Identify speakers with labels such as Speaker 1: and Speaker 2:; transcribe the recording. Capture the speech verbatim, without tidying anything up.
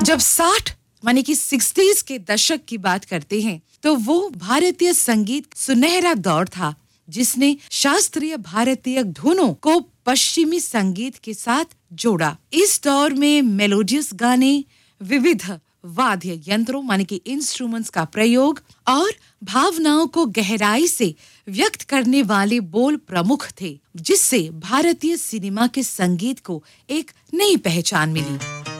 Speaker 1: जब साठ माने कि सिक्सटीज़ के दशक की बात करते हैं तो वो भारतीय संगीत सुनहरा दौर था जिसने शास्त्रीय भारतीय धुनों को पश्चिमी संगीत के साथ जोड़ा। इस दौर में मेलोडियस गाने, विविध वाद्य यंत्रों माने कि इंस्ट्रूमेंट्स का प्रयोग और भावनाओं को गहराई से व्यक्त करने वाले बोल प्रमुख थे, जिससे भारतीय सिनेमा के संगीत को एक नई पहचान मिली।